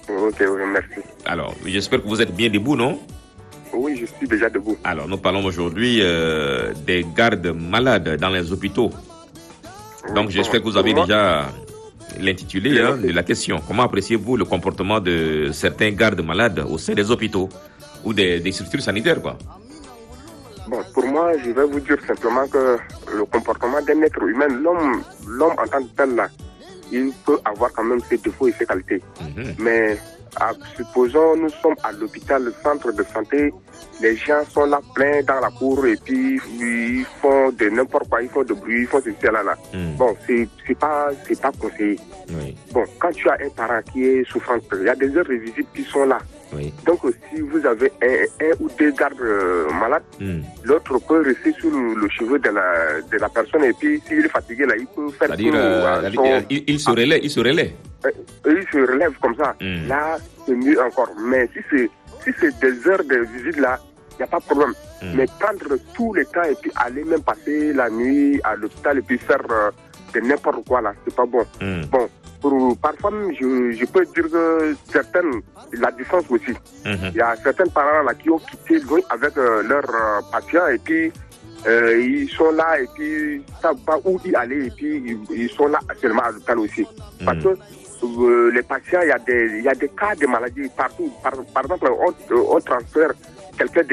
Ok, oui, merci. Alors, j'espère que vous êtes bien debout, non? Oui, je suis déjà debout. Alors, nous parlons aujourd'hui des gardes malades dans les hôpitaux. Donc, j'espère que vous avez déjà l'intitulé de la question. Comment appréciez-vous le comportement de certains gardes malades au sein des hôpitaux ou des structures sanitaires, quoi? Bon, pour moi, je vais vous dire simplement que le comportement d'un être humain, l'homme en tant que tel, là, il peut avoir quand même ses défauts et ses qualités. Mais supposons nous sommes à l'hôpital, le centre de santé, les gens sont là pleins dans la cour et puis ils font de n'importe quoi, ils font de bruit, ils font ceci, là. Bon, c'est pas conseillé. Oui. Bon, quand tu as un parent qui est souffrant, il y a des heures de visite qui sont là. Oui. Donc, si vous avez un ou deux gardes malades, l'autre peut rester sur le cheveu de la personne et puis s'il est fatigué, là, il peut faire il se relaie. Il se relève comme ça. Là, c'est mieux encore. Mais si c'est des heures de visite, là, il n'y a pas de problème. Mais prendre tous les temps et puis aller même passer la nuit à l'hôpital et puis faire de n'importe quoi, là, c'est pas bon. Bon. Parfois même, je peux dire que la distance aussi. Il y a certains parents là qui ont quitté loin avec leurs patients et puis ils sont là et puis ils ne savent pas où y aller et puis ils sont là actuellement à l'hôpital aussi. Parce que les patients, il y a des cas de maladies partout. Par exemple, on transfère quelqu'un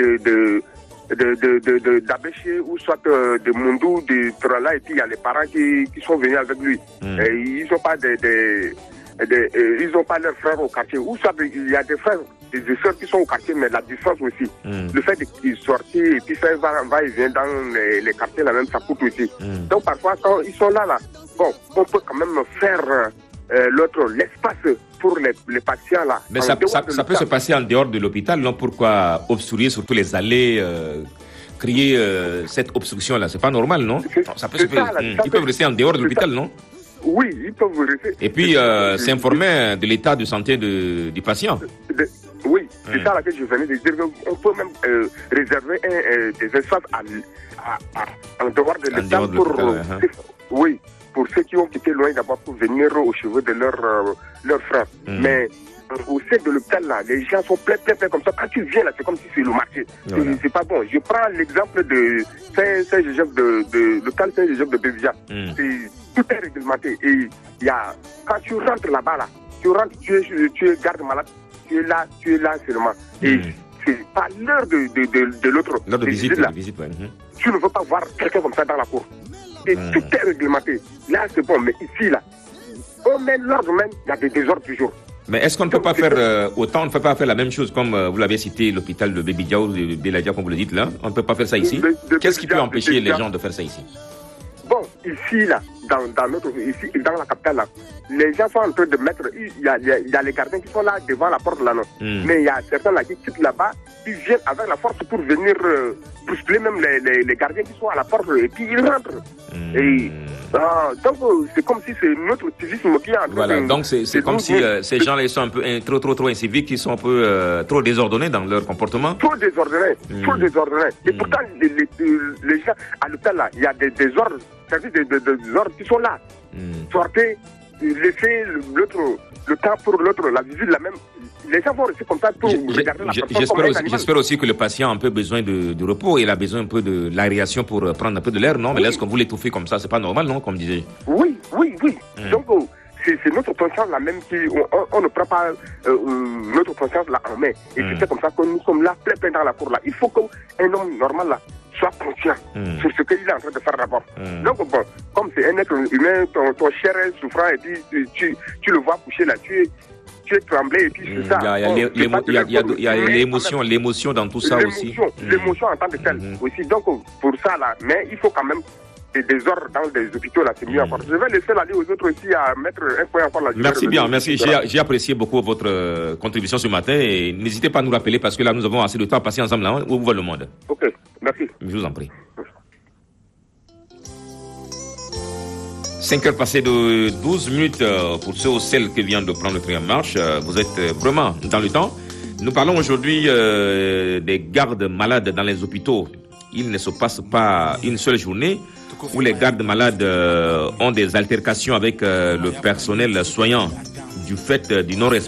d'Abéché ou soit de Mundou, de Trala, et puis il y a les parents qui sont venus avec lui. Et ils n'ont pas ils n'ont pas leurs frères au quartier. Ou soit il y a des frères et des sœurs qui sont au quartier, mais la distance aussi. Le fait qu'ils sortent et puis faire va et vient dans les quartiers, là même, ça coûte aussi. Donc parfois, quand ils sont là, bon, on peut quand même faire l'espace pour les patients là. Mais ça peut se passer en dehors de l'hôpital, non? Pourquoi obstruer surtout les allées, créer cette obstruction là? C'est pas normal, non? Ça peut ils peuvent rester en dehors de l'hôpital, non? Oui, ils peuvent rester. Et puis s'informer de l'état de santé du patient. Oui, c'est ça là que je venais de dire. On peut même réserver des espaces en dehors de l'hôpital oui, pour ceux qui ont quitté loin d'abord pour venir au chevet de leurs frères. Mais au sein de l'hôpital, là, les gens sont pleins comme ça. Quand tu viens là, c'est comme si c'est le marché. Voilà. C'est pas bon. Je prends l'exemple de Saint-Joseph de l'hôpital Saint-Joseph de Bévia. Tout est réglementé. Et quand tu rentres là-bas, là, tu es garde malade, tu es là seulement. Et c'est pas l'heure de l'autre. L'heure de visite, là. Ouais. Tu ne veux pas voir quelqu'un comme ça dans la cour. Et tout est réglementé. Là, c'est bon. Mais ici, là, on met l'ordre même, il y a des désordres toujours. Mais est-ce qu'on ne peut pas faire autant, on ne peut pas faire la même chose comme vous l'avez cité, l'hôpital de Bébidia ou de Beladia, comme vous le dites là? On ne peut pas faire ça ici? Qu'est-ce qui peut empêcher les gens de faire ça ici? Bon, ici, là, dans la capitale, là, les gens sont en train de mettre... Il y a les gardiens qui sont là devant la porte, là, non. Mais il y a certains là qui quittent là-bas, ils viennent avec la force pour venir bousculer même les gardiens qui sont à la porte, et puis ils rentrent. Et donc, c'est comme si c'est notre civisme qui est en train Voilà, donc c'est comme si ces gens-là, ils sont un peu trop inciviques, ils sont un peu trop désordonnés dans leur comportement. Trop désordonnés. Et pourtant, les gens à l'hôpital, là, il y a des désordres, des ordres qui sont là. Sortez, laissez le temps pour l'autre, la visite, la même. Les gens vont rester comme ça pour regarder la personne. J'espère aussi que le patient a un peu besoin de repos. Il a besoin un peu de l'aération pour prendre un peu de l'air, non? Mais est-ce qu'on vous l'étouffer comme ça? C'est pas normal, non? Comme disait. Oui. Donc, c'est notre conscience là même qui... On ne prend pas notre conscience là en main. Et c'est comme ça que nous sommes là, plein dans la cour là. Il faut qu'un homme normal là soit conscient sur ce qu'il est en train de faire d'abord. Donc, bon, comme c'est un être humain, ton chair est souffrant et puis tu le vois coucher là, tu es tremblé et puis c'est ça. Il y a l'émotion dans tout ça aussi. L'émotion en tant que telle aussi. Donc, pour ça là, mais il faut quand même des ordres dans des hôpitaux là, c'est mieux encore. Je vais laisser aller aux autres aussi à mettre un point encore là. Merci bien, merci. J'ai apprécié beaucoup votre contribution ce matin et n'hésitez pas à nous rappeler parce que là nous avons assez de temps à passer ensemble là où va le monde. Ok, merci. Je vous en prie. 5 heures passées de 12 minutes pour ceux ou celles qui viennent de prendre le train en marche. Vous êtes vraiment dans le temps. Nous parlons aujourd'hui des gardes malades dans les hôpitaux. Il ne se passe pas une seule journée où les gardes malades ont des altercations avec le personnel soignant du fait du non-respect